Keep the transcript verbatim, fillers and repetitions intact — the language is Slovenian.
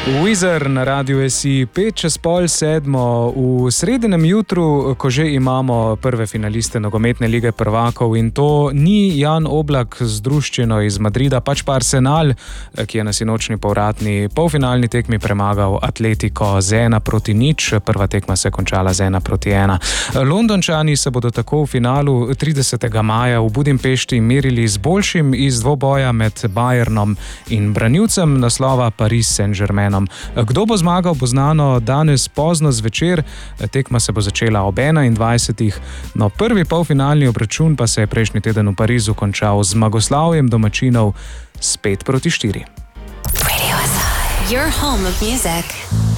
Wizard na Radiu S I, pet čez pol sedmo v sredinem jutru, ko že imamo prve finaliste nogometne lige prvakov, in to ni Jan Oblak z druščino iz Madrida, pač pa Arsenal, ki je na sinočni povratni polfinalni tekmi premagal Atletico z ena proti nič. Prva tekma se je končala z ena proti ena. Londončani se bodo tako v finalu tridesetega maja v Budimpešti merili z boljšim iz dvoboja med Bayernom in branilcem naslova Paris Saint-Germain. Kdo bo zmagal, bo znano danes pozno zvečer. Tekma se bo začela ob enaindvajsetih. No, prvi polfinalni obračun pa se je prejšnji teden v Parizu končal z zmagoslavjem domačinov s pet proti štiri. Your home of music.